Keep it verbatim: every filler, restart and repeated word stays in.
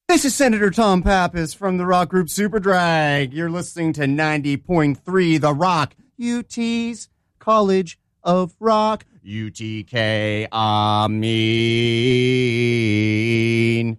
This is Senator Tom Pappas from the rock group Superdrag. You're listening to ninety point three The Rock, U T's College of Rock, U T K, I mean.